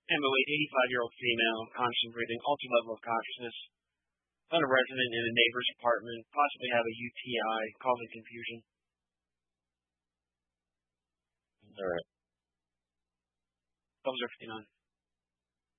Emily, 85-year-old female, constant breathing, altered level of consciousness. Found a resident in a neighbor's apartment, possibly have a UTI, causing confusion. All right. Thumbs are 59.